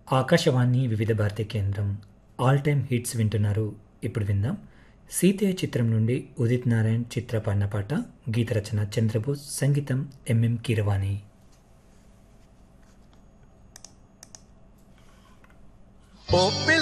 ఆకాశవాణి వివిధ భారతి కేంద్రం all time hits వింటున్నారు. ఇప్పుడు విందాం. సీతయ్య చిత్రం నుండి ఉదిత్ నారాయణ్ చిత్ర పాడిన పాట. గీత రచన చంద్రబోస్, సంగీతం ఎంఎం కీరవాణి. ఓ